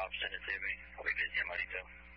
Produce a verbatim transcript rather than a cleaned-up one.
send it to me. I'll be busy. I'm already too.